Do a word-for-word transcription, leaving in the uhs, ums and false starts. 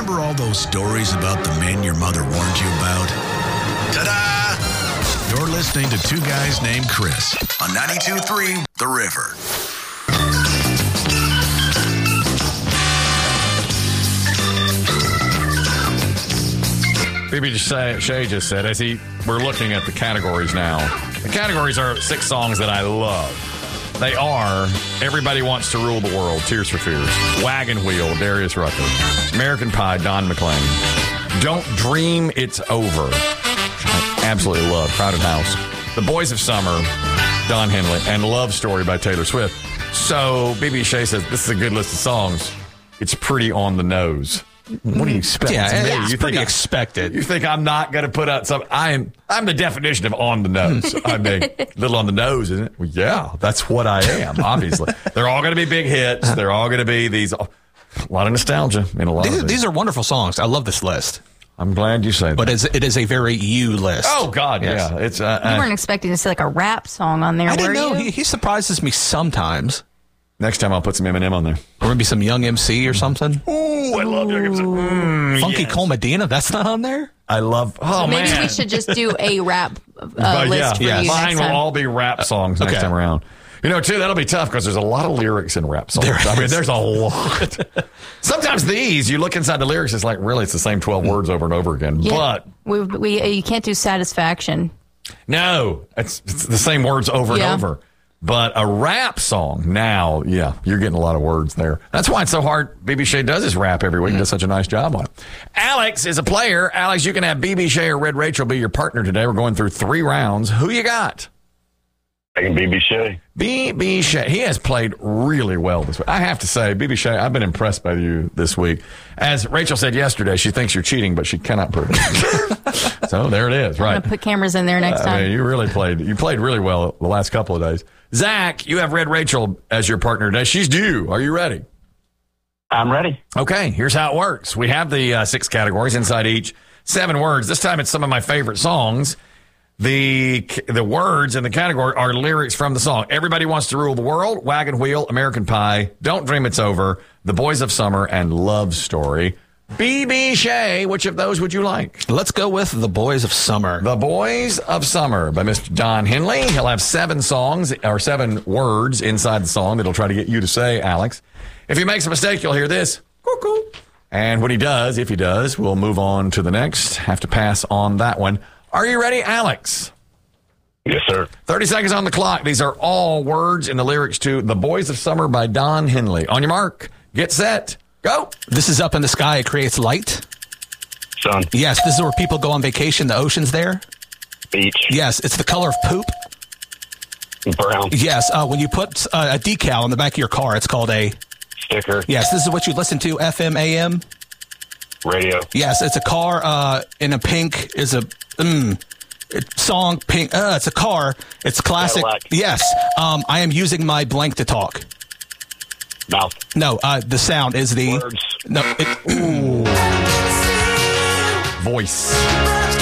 Remember all those stories about the men your mother warned you about? Ta-da! You're listening to Two Guys Named Chris on ninety-two point three The River. B B Shay just said, as he, we're looking at the categories now. The categories are six songs that I love. They are Everybody Wants to Rule the World, Tears for Fears. Wagon Wheel, Darius Rucker. American Pie, Don McLean. Don't Dream It's Over. I absolutely love. Crowded House. The Boys of Summer, Don Henley. And Love Story by Taylor Swift. So B B Shay says, this is a good list of songs. It's pretty on the nose. What do you expect? Yeah, me? it's you pretty think I, expected. You think I'm not going to put out some? I am. I'm the definition of on the nose. I mean, a little on the nose, isn't it? Well, yeah, that's what I am. Obviously, they're all going to be big hits. They're all going to be these. A lot of nostalgia in a lot. These, of these are wonderful songs. I love this list. I'm glad you say that. But it's, it is a very you list. Oh God, yes. yeah. It's. Uh, you weren't expecting to see like a rap song on there, I were didn't know. you? He, he surprises me sometimes. Next time I'll put some Eminem on there. Or maybe some Young M C or something. Ooh, I love Young M C. Mm, Funky yes. Cole Medina, that's not on there? I love. Oh Maybe man. we should just do a rap uh, But list yeah, for yes. you mine next will time. all be rap songs next Okay. time around. You know, too, that'll be tough because there's a lot of lyrics in rap songs. There I mean, is. there's a lot. Sometimes these, you look inside the lyrics, it's like, really, it's the same twelve words over and over again. Yeah. But we, we uh, you can't do Satisfaction. no, it's, it's the same words over Yeah. and over. But a rap song, now, yeah, you're getting a lot of words there. That's why it's so hard. B B Shay does his rap every week and does such a nice job on it. Alex is a player. Alex, you can have B B Shay or Red Rachel be your partner today. We're going through three rounds. Who you got? I can B B Shay. B B Shay. He has played really well this week. I have to say, B B Shay, I've been impressed by you this week. As Rachel said yesterday, she thinks you're cheating, but she cannot prove it. So there it is, I'm right? gonna put cameras in there next I time. mean, you really played. You played really well the last couple of days. Zach, you have Red Rachel as your partner today. She's due. Are you ready? I'm ready. Okay, here's how it works. We have the uh, six categories inside each. Seven words. This time it's some of my favorite songs. The the words in the category are lyrics from the song. Everybody Wants to Rule the World, Wagon Wheel, American Pie, Don't Dream It's Over, The Boys of Summer, and Love Story. B B Shay, which of those would you like? Let's go with The Boys of Summer. The Boys of Summer by Mister Don Henley. He'll have seven songs or seven words inside the song that he'll try to get you to say, Alex. If he makes a mistake, you'll hear this. Cuckoo. And when he does, if he does, we'll move on to the next. Have to pass on that one. Are you ready, Alex? Yes, sir. thirty seconds on the clock. These are all words in the lyrics to The Boys of Summer by Don Henley. On your mark, get set, go. This is Up in the Sky. It creates light. Sun. Yes, this is where people go on vacation. The ocean's there. Beach. Yes, it's the color of poop. Brown. Yes, uh, when you put uh, a decal on the back of your car, it's called a... Sticker. Yes, this is what you listen to, F M, A M. Radio. Yes, it's a car uh, in a pink is a mm, it, song pink. Uh, it's a car. It's classic. Cadillac. Yes, um, I am using my blank to talk. Mouth. No, uh, the sound is the Words. no. It, ooh. Voice.